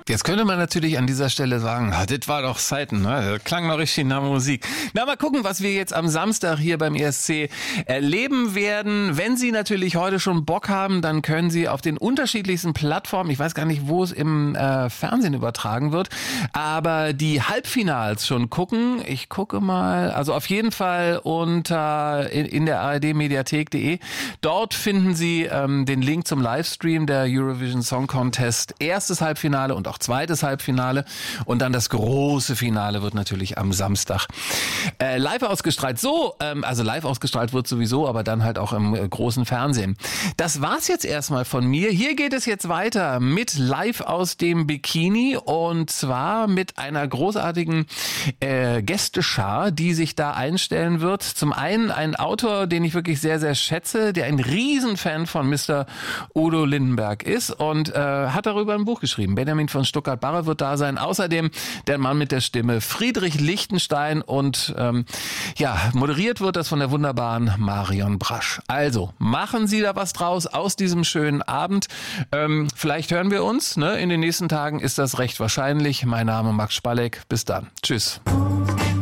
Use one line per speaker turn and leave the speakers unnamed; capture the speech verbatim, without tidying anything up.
Jetzt könnte man natürlich an dieser Stelle sagen, ah, das war doch Zeiten, ne? Das klang noch richtig nach Musik. Na, mal gucken, was wir jetzt am Samstag hier beim E S C erleben werden. Wenn Sie natürlich heute schon Bock haben, dann können Sie auf den unterschiedlichsten Plattformen, ich weiß gar nicht, wo es im äh, Fernsehen übertragen wird, aber die Halbfinals schon gucken. Ich gucke mal, also auf jeden Fall unter in, in der A R D Mediathek punkt de. Dort finden Sie ähm, den Link zum Livestream der Eurovision Song Contest. Erstes Halbfinale und auch zweites Halbfinale und dann das große Finale wird natürlich am Samstag äh, live ausgestrahlt. So, ähm, also live ausgestrahlt wird sowieso, aber dann halt auch im äh, großen Fernsehen. Das war's jetzt erstmal von mir. Hier geht es jetzt weiter mit Live aus dem Bikini und zwar mit einer großartigen äh, Gästeschar, die sich da einstellen wird. Zum einen ein Autor, den ich wirklich sehr, sehr schätze, der ein Riesenfan von Mister Udo Lindenberg ist und äh, hat darüber ein Buch geschrieben. Benjamin von Stuttgart-Barre wird da sein. Außerdem der Mann mit der Stimme Friedrich Lichtenstein und ähm, ja, moderiert wird das von der wunderbaren Marion Brasch. Also, machen Sie da was draus aus diesem schönen Abend. Ähm, vielleicht hören wir uns, ne? In den nächsten Tagen ist das recht wahrscheinlich. Mein Name Max Spalleck. Bis dann. Tschüss.